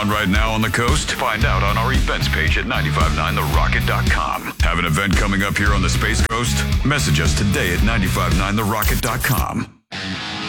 on right now on the coast? Find out on our events page at 959therocket.com. Have an event coming up here on the Space Coast? Message us today at 959therocket.com.